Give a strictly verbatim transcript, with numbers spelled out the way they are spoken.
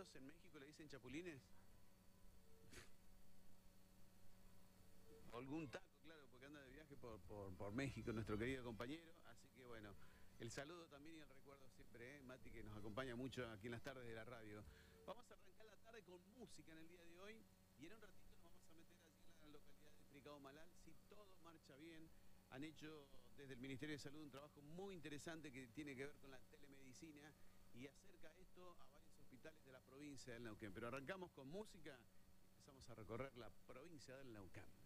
ellos en México le dicen chapulines. O algún taco, claro, porque anda de viaje por, por, por México nuestro querido compañero. Así que bueno, el saludo también y el recuerdo siempre, ¿eh? Mati, que nos acompaña mucho aquí en las tardes de la radio. Vamos a arrancar la tarde con música en el día de hoy y en un ratito nos vamos a meter allí en la localidad de Tricao Malal. Si todo marcha bien, han hecho desde el Ministerio de Salud un trabajo muy interesante que tiene que ver con la telemedicina y acerca esto a varios hospitales de la provincia del Neuquén. Pero arrancamos con música y empezamos a recorrer la provincia del Neuquén.